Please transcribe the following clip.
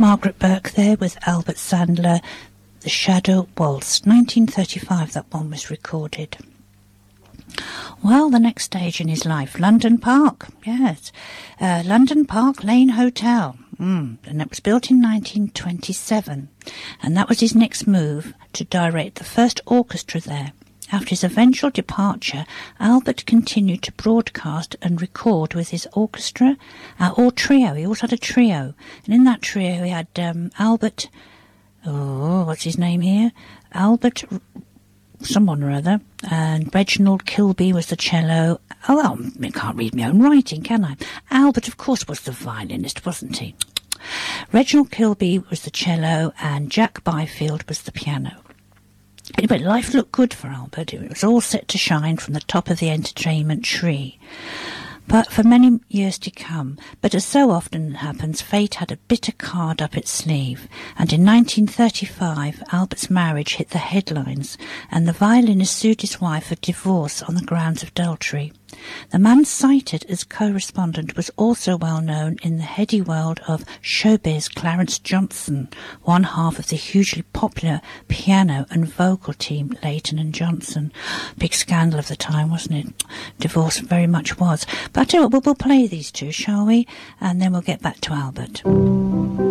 Margaret Burke there with Albert Sandler, The Shadow Waltz, 1935 that one was recorded. Well, the next stage in his life, London Park, yes. London Park Lane Hotel, and it was built in 1927, and that was his next move to direct the first orchestra there. After his eventual departure, Albert continued to broadcast and record with his orchestra, or trio. He also had a trio, and in that trio he had Albert, what's his name here? Albert someone or other, and Reginald Kilby was the cello. Oh, well, I can't read my own writing, can I? Albert, of course, was the violinist, wasn't he? Reginald Kilby was the cello, and Jack Byfield was the piano. Anyway, life looked good for Albert. It was all set to shine from the top of the entertainment tree. But for many years to come, but as so often happens, fate had a bitter card up its sleeve, and in 1935 Albert's marriage hit the headlines, and the violinist sued his wife for divorce on the grounds of adultery. The man cited as co-respondent was also well known in the heady world of showbiz Clarence Johnson, one half of the hugely popular piano and vocal team Layton and Johnson. Big scandal of the time, wasn't it? Divorce very much was. But I tell you what, we'll play these two, shall we? And then we'll get back to Albert.